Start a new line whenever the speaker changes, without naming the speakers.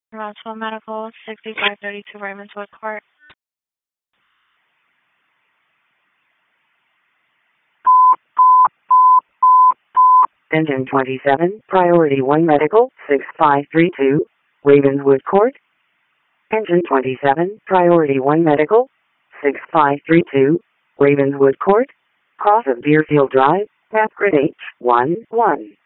Roswell Medical, 6532 Ravenswood Court.
Engine 27, Priority 1 Medical, 6532, Ravenswood Court. Engine 27, Priority 1 Medical, 6532, Ravenswood Court. Cross of Deerfield Drive, map grid H11.